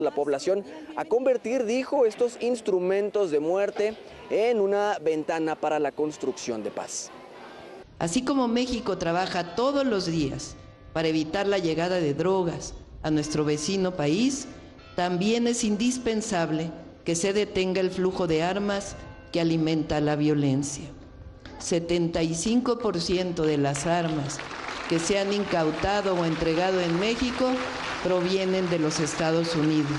la población a convertir, dijo, estos instrumentos de muerte en una ventana para la construcción de paz. Así como México trabaja todos los días para evitar la llegada de drogas a nuestro vecino país, también es indispensable que se detenga el flujo de armas que alimenta la violencia. 75% de las armas que se han incautado o entregado en México provienen de los Estados Unidos.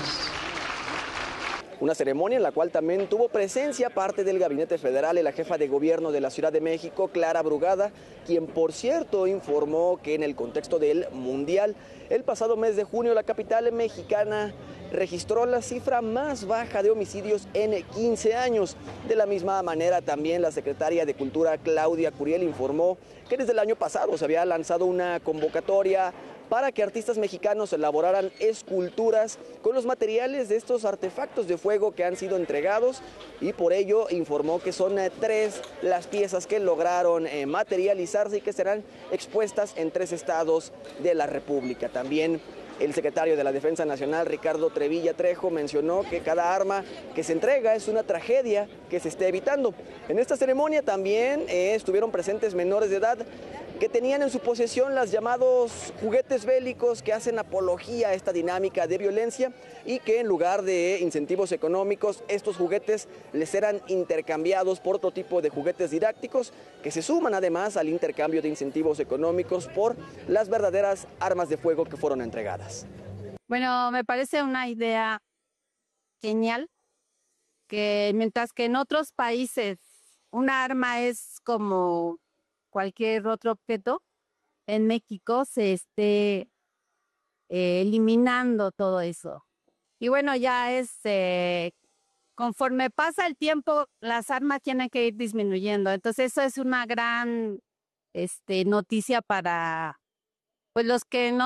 Una ceremonia en la cual también tuvo presencia parte del Gabinete Federal y la jefa de gobierno de la Ciudad de México, Clara Brugada, quien por cierto informó que en el contexto del Mundial, el pasado mes de junio la capital mexicana registró la cifra más baja de homicidios en 15 años. De la misma manera también la secretaria de Cultura, Claudia Curiel, informó que desde el año pasado se había lanzado una convocatoria para que artistas mexicanos elaboraran esculturas con los materiales de estos artefactos de fuego que han sido entregados, y por ello informó que son 3 las piezas que lograron materializarse y que serán expuestas en 3 estados de la República. También el secretario de la Defensa Nacional, Ricardo Trevilla Trejo, mencionó que cada arma que se entrega es una tragedia que se esté evitando. En esta ceremonia también estuvieron presentes menores de edad que tenían en su posesión los llamados juguetes bélicos que hacen apología a esta dinámica de violencia, y que en lugar de incentivos económicos, estos juguetes les serán intercambiados por otro tipo de juguetes didácticos que se suman además al intercambio de incentivos económicos por las verdaderas armas de fuego que fueron entregadas. Bueno, me parece una idea genial, que mientras que en otros países un arma es como cualquier otro objeto, en México se esté eliminando todo eso. Y bueno, ya conforme pasa el tiempo, las armas tienen que ir disminuyendo. Entonces eso es una gran noticia para pues los que no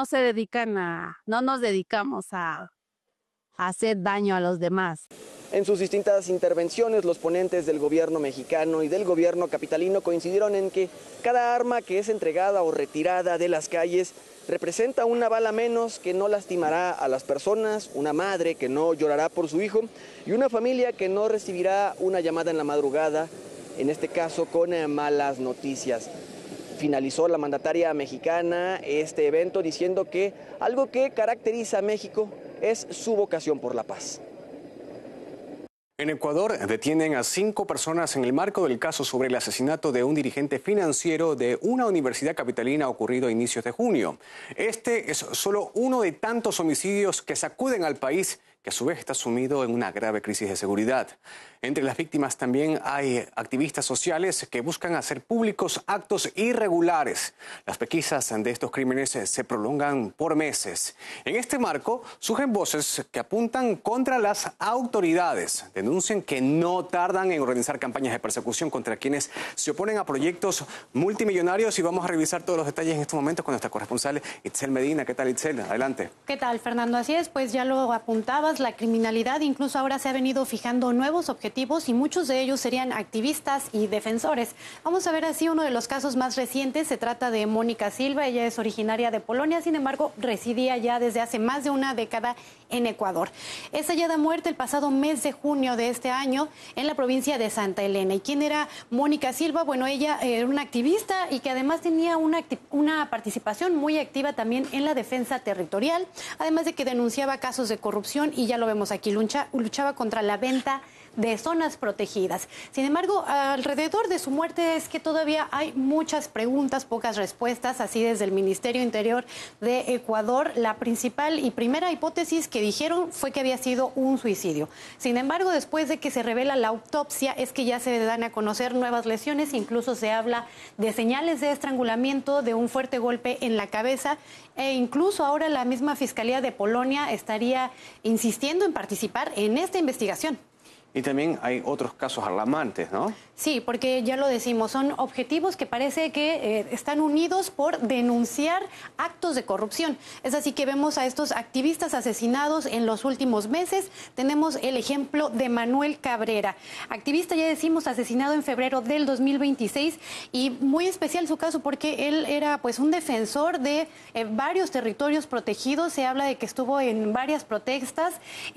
nos dedicamos a hacer daño a los demás. En sus distintas intervenciones, los ponentes del gobierno mexicano y del gobierno capitalino coincidieron en que cada arma que es entregada o retirada de las calles representa una bala menos que no lastimará a las personas, una madre que no llorará por su hijo y una familia que no recibirá una llamada en la madrugada, en este caso con malas noticias. Finalizó la mandataria mexicana este evento diciendo que algo que caracteriza a México es su vocación por la paz. En Ecuador detienen a 5 personas en el marco del caso sobre el asesinato de un dirigente financiero de una universidad capitalina ocurrido a inicios de junio. Este es solo uno de tantos homicidios que sacuden al país, que a su vez está sumido en una grave crisis de seguridad. Entre las víctimas también hay activistas sociales que buscan hacer públicos actos irregulares. Las pesquisas de estos crímenes se prolongan por meses. En este marco surgen voces que apuntan contra las autoridades. Denuncian que no tardan en organizar campañas de persecución contra quienes se oponen a proyectos multimillonarios, y vamos a revisar todos los detalles en estos momentos con nuestra corresponsal Itzel Medina. ¿Qué tal, Itzel? Adelante. ¿Qué tal, Fernando? Así es, pues ya lo apuntabas, la criminalidad incluso ahora se ha venido fijando nuevos objetivos, y muchos de ellos serían activistas y defensores. Vamos a ver así uno de los casos más recientes. Se trata de Mónica Silva. Ella es originaria de Polonia, sin embargo residía ya desde hace más de una década en Ecuador. Es hallada muerta el pasado mes de junio de este año en la provincia de Santa Elena. ¿Y quién era Mónica Silva? Bueno, ella era una activista y que además tenía una participación muy activa también en la defensa territorial, además de que denunciaba casos de corrupción, y ya lo vemos aquí, luchaba contra la venta de zonas protegidas. Sin embargo, alrededor de su muerte es que todavía hay muchas preguntas, pocas respuestas. Así, desde el Ministerio Interior de Ecuador, la principal y primera hipótesis que dijeron fue que había sido un suicidio. Sin embargo, después de que se revela la autopsia, es que ya se dan a conocer nuevas lesiones. Incluso se habla de señales de estrangulamiento, de un fuerte golpe en la cabeza, e incluso ahora la misma Fiscalía de Polonia estaría insistiendo en participar en esta investigación. Y también hay otros casos alarmantes, ¿no? Sí, porque ya lo decimos, son objetivos que parece que están unidos por denunciar actos de corrupción. Es así que vemos a estos activistas asesinados en los últimos meses. Tenemos el ejemplo de Manuel Cabrera, activista, ya decimos, asesinado en febrero del 2026, y muy especial su caso porque él era pues un defensor de varios territorios protegidos. Se habla de que estuvo en varias protestas